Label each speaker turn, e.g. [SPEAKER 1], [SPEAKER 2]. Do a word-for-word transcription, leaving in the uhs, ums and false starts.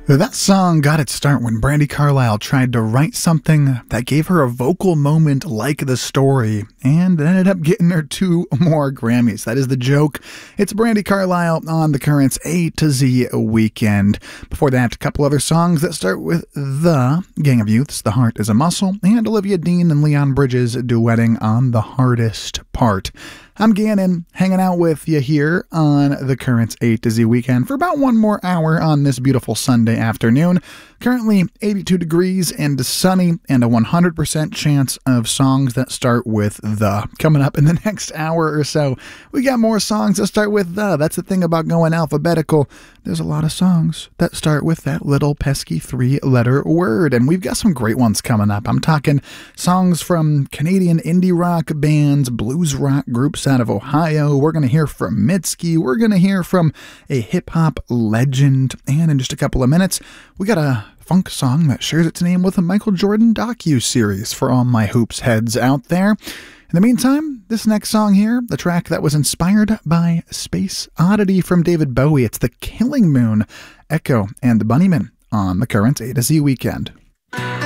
[SPEAKER 1] That song got its start when Brandi Carlile tried to write something that gave her a vocal moment like The Story, and it ended up getting her two more Grammys. That is the joke. It's Brandi Carlile on the Currents A to Z Weekend. Before that, a couple other songs that start with The Gang of Youths, The Heart is a Muscle, and Olivia Dean and Leon Bridges duetting on The Hardest Part. I'm Gannon, hanging out with you here on the Currents A to Z Weekend for about one more hour on this beautiful Sunday afternoon. Currently eighty-two degrees and sunny, and a one hundred percent chance of songs that start with the. Coming up in the next hour or so, we got more songs that start with the. That's the thing about going alphabetical. There's a lot of songs that start with that little pesky three-letter word, and we've got some great ones coming up. I'm talking songs from Canadian indie rock bands, blues rock groups out of Ohio. We're going to hear from Mitski. We're going to hear from a hip-hop legend, and in just a couple of minutes, we got a funk song that shares its name with a Michael Jordan docu-series for all my hoops heads out there. In the meantime, this next song here, the track that was inspired by Space Oddity from David Bowie. It's The Killing Moon, Echo and the Bunnymen on the Currents A to Z Weekend.